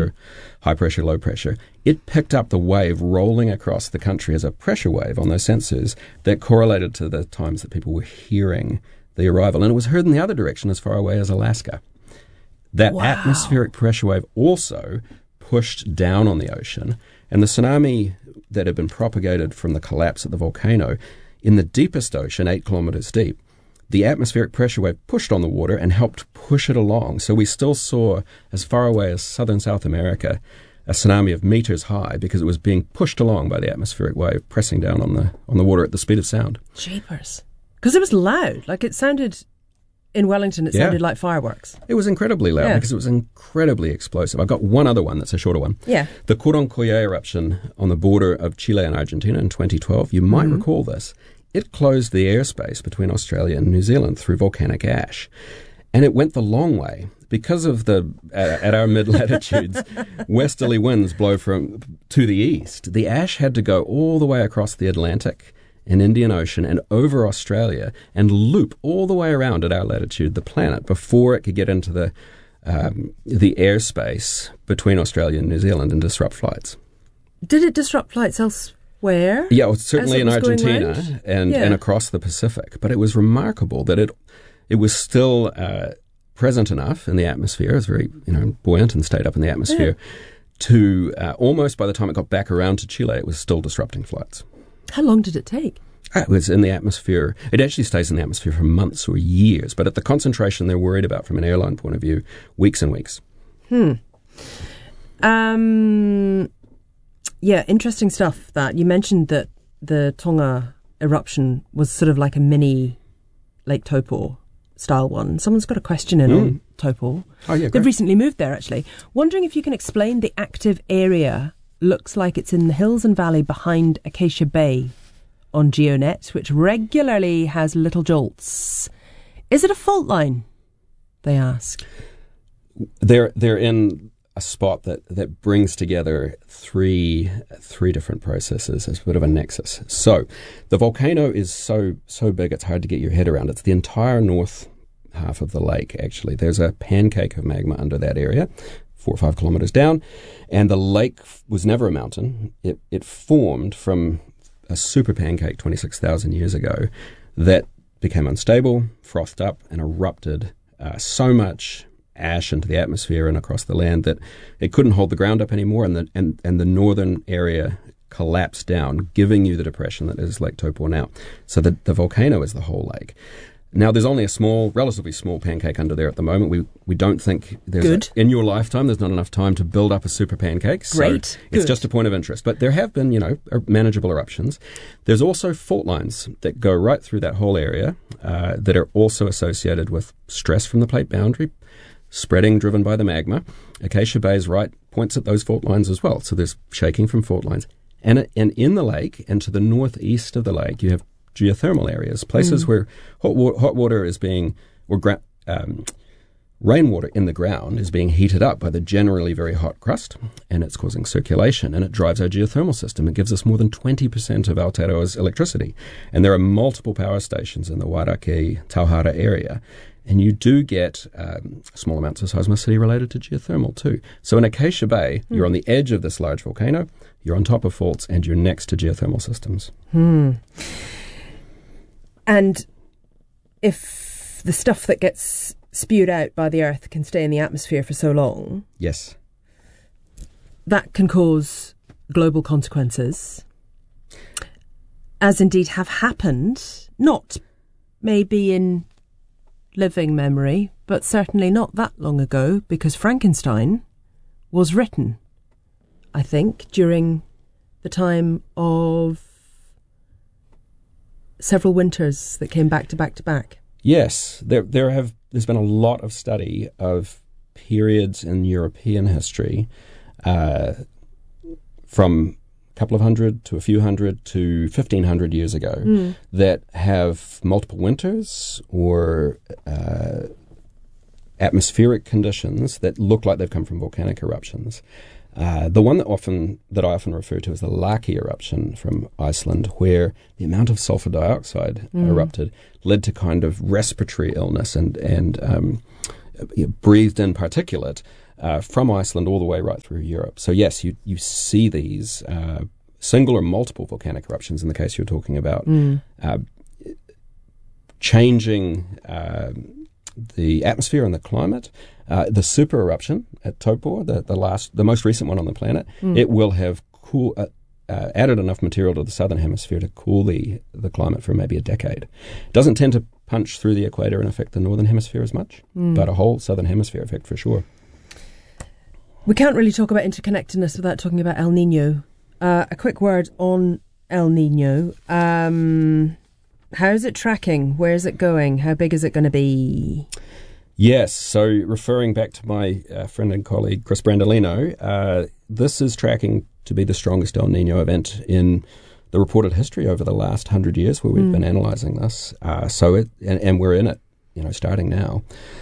pressure, high pressure, low pressure. It picked up the wave rolling across the country as a pressure wave on those sensors that correlated to the times that people were hearing the arrival. And it was heard in the other direction as far away as Alaska. That atmospheric pressure wave also pushed down on the ocean, and the tsunami that had been propagated from the collapse of the volcano in the deepest ocean, 8 kilometers deep, the atmospheric pressure wave pushed on the water and helped push it along. So we still saw, as far away as southern South America, a tsunami of meters high because it was being pushed along by the atmospheric wave, pressing down on the water at the speed of sound. Jeepers. Because it was loud. Like, it sounded... In Wellington, it sounded like fireworks. It was incredibly loud because it was incredibly explosive. I've got one other one that's a shorter one. Yeah. The Coroncoye eruption on the border of Chile and Argentina in 2012, you might recall this. It closed the airspace between Australia and New Zealand through volcanic ash. And it went the long way. Because of at our mid-latitudes, westerly winds blow to the east. The ash had to go all the way across the Atlantic and Indian Ocean and over Australia and loop all the way around at our latitude the planet before it could get into the airspace between Australia and New Zealand and disrupt flights. Did it disrupt flights elsewhere? Yeah, well, certainly in Argentina and across the Pacific. But it was remarkable that it was still present enough in the atmosphere. It was very buoyant and stayed up in the atmosphere to almost by the time it got back around to Chile, it was still disrupting flights. How long did it take? It was in the atmosphere. It actually stays in the atmosphere for months or years, but at the concentration they're worried about from an airline point of view, weeks and weeks. Yeah, interesting stuff. That you mentioned that the Tonga eruption was sort of like a mini Lake Taupo style one. Someone's got a question in on Taupo. Oh, yeah, great. They've recently moved there, actually. Wondering if you can explain the active area. Looks like it's in the hills and valley behind Acacia Bay on GeoNet, which regularly has little jolts. Is it a fault line? They ask. They're in a spot that brings together three different processes as a bit of a nexus. So the volcano is so big it's hard to get your head around. It's the entire north half of the lake, actually. There's a pancake of magma under that area, 4 or 5 kilometers down, and the lake was never a mountain. It formed from a super pancake 26,000 years ago that became unstable, frothed up, and erupted so much ash into the atmosphere and across the land that it couldn't hold the ground up anymore, and the northern area collapsed down, giving you the depression that is Lake Taupo now. So the volcano is the whole lake. Now, there's only a relatively small pancake under there at the moment. We don't think in your lifetime there's not enough time to build up a super pancake. So Great. It's just a point of interest. But there have been, manageable eruptions. There's also fault lines that go right through that whole area that are also associated with stress from the plate boundary, spreading driven by the magma. Acacia Bay's points at those fault lines as well. So there's shaking from fault lines. And in the lake and to the northeast of the lake, you have geothermal areas, places where hot water is being, rainwater in the ground is being heated up by the generally very hot crust, and it's causing circulation, and it drives our geothermal system. It gives us more than 20% of Aotearoa's electricity. And there are multiple power stations in the Wairākei, Tauhara area, and you do get small amounts of seismicity related to geothermal too. So in Acacia Bay, you're on the edge of this large volcano, you're on top of faults, and you're next to geothermal systems. And if the stuff that gets spewed out by the Earth can stay in the atmosphere for so long, yes, that can cause global consequences, as indeed have happened, not maybe in living memory, but certainly not that long ago, because Frankenstein was written, I think, during the time of several winters that came back to back to back. Yes, there's been a lot of study of periods in European history from a couple of hundred to a few hundred to 1,500 years ago that have multiple winters or atmospheric conditions that look like they've come from volcanic eruptions. The one that I often refer to is the Laki eruption from Iceland, where the amount of sulfur dioxide erupted led to kind of respiratory illness and breathed in particulate from Iceland all the way right through Europe. So yes, you see these single or multiple volcanic eruptions in the case you're talking about, changing the atmosphere and the climate. The super eruption at Topor, the most recent one on the planet, it will have added enough material to the southern hemisphere to cool the climate for maybe a decade. It doesn't tend to punch through the equator and affect the northern hemisphere as much, but a whole southern hemisphere effect for sure. We can't really talk about interconnectedness without talking about El Nino. A quick word on El Nino. How's it tracking? Where's it going? How big is it going to be? Yes, so referring back to my friend and colleague Chris Brandolino, this is tracking to be the strongest El Nino event in the reported history over the last 100 years where we've been analysing this. And we're in it, starting now.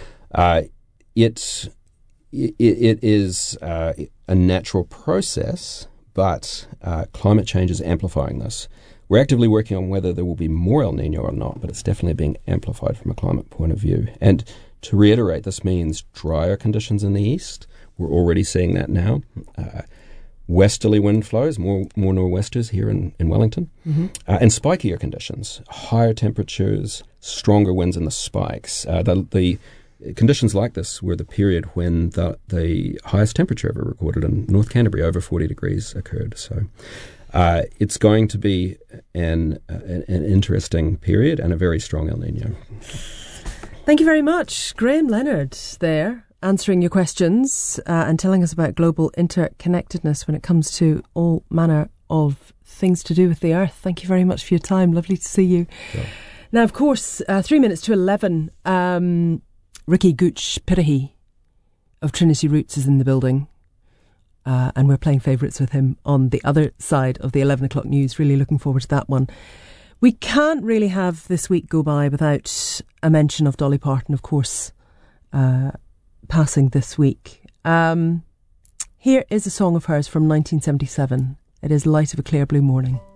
It is a natural process, but climate change is amplifying this. We're actively working on whether there will be more El Nino or not, but it's definitely being amplified from a climate point of view. And to reiterate, this means drier conditions in the east. We're already seeing that now. Westerly wind flows, more nor'westers here in Wellington, and spikier conditions, higher temperatures, stronger winds in the spikes. The conditions like this were the period when the highest temperature ever recorded in North Canterbury, over 40 degrees, occurred. So it's going to be an interesting period and a very strong El Nino. Thank you very much. Graham Leonard there, answering your questions and telling us about global interconnectedness when it comes to all manner of things to do with the Earth. Thank you very much for your time. Lovely to see you. Sure. Now, of course, 3 minutes to 11, Ricky Gooch Pirahi of Trinity Roots is in the building. And we're playing favourites with him on the other side of the 11 o'clock news. Really looking forward to that one. We can't really have this week go by without a mention of Dolly Parton, of course, passing this week. Here is a song of hers from 1977. It is Light of a Clear Blue Morning.